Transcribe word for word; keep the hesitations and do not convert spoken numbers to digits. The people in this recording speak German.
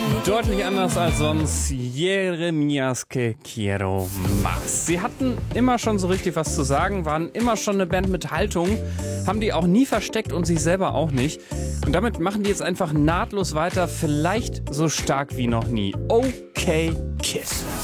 Deutlich anders als sonst. Jeremias que quiero más. Sie hatten immer schon so richtig was zu sagen, waren immer schon eine Band mit Haltung, haben die auch nie versteckt und sich selber auch nicht. Und damit machen die jetzt einfach nahtlos weiter, vielleicht so stark wie noch nie. Okay, Kiss.